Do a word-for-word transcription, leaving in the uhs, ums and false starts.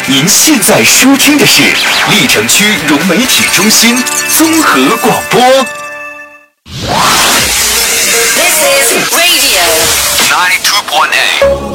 您现在收听的是历城区融媒体中心综合广播。 This is Radio ninety-two point eight.